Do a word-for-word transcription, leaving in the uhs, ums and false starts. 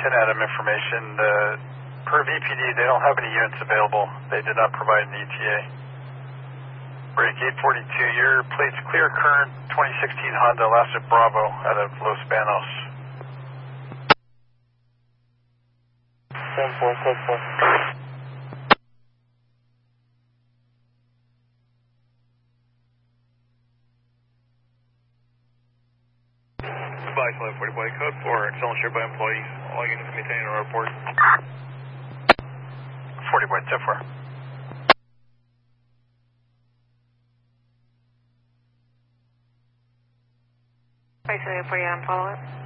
ten Adam information. Uh, per V P D, they don't have any units available. They did not provide an E T A. Break eight forty-two, your plate's clear current twenty sixteen Honda Elastic Bravo out of Los Banos. ten four, ten four. Goodbye, Flight forty Boy, code four, excellent shared by employees. All units maintaining a report. forty Boy, ten four. Five seven forty, I'm follow up.